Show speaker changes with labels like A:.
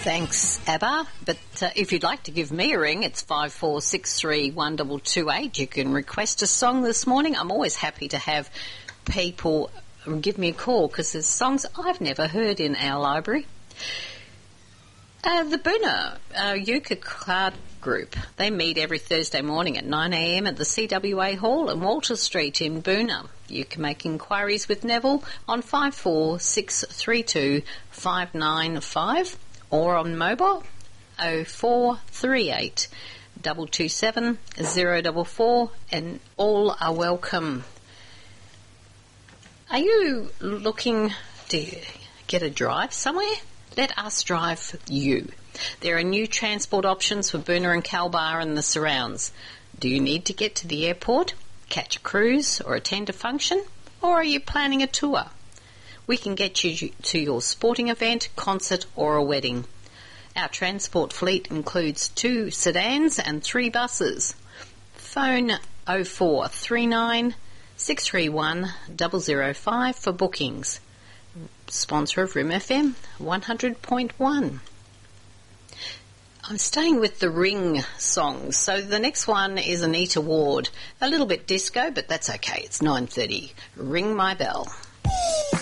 A: Thanks, ABBA. But if you'd like to give me a ring, it's 54631228. You can request a song this morning. I'm always happy to have people give me a call because there's songs I've never heard in our library. The Boonah Euchre Card Group, they meet every Thursday morning at 9 a.m. at the CWA Hall in Walter Street in Boonah. You can make inquiries with Neville on 54632 or on mobile 0438 227 044, and all are welcome. Are you looking to get a drive somewhere? Let us drive you. There are new transport options for Boonah and Kalbar and the surrounds. Do you need to get to the airport, catch a cruise or attend a function? Or are you planning a tour? We can get you to your sporting event, concert or a wedding. Our transport fleet includes 2 sedans and 3 buses. Phone 0439 631 005 for bookings. Sponsor of Rim FM 100.1. I'm staying with the Ring songs. So the next one is Anita Ward. A little bit disco, but that's okay. It's 9:30. Ring My Bell.